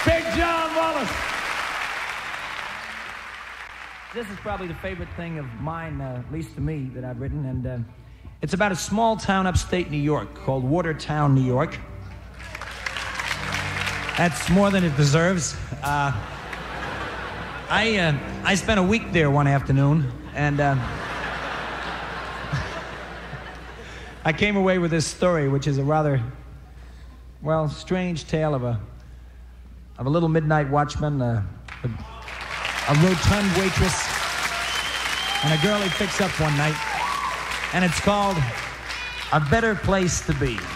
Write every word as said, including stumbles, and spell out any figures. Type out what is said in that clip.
Big John Wallace. This is probably the favorite thing of mine, uh, at least to me, that I've written, and uh, it's about a small town upstate New York called Watertown, New York. That's more than it deserves. Uh, I uh, I spent a week there one afternoon, and uh, I came away with this story, which is a rather, well, strange tale of a of a little midnight watchman, uh, a, a rotund waitress, and a girl he picks up one night, and it's called A Better Place to Be.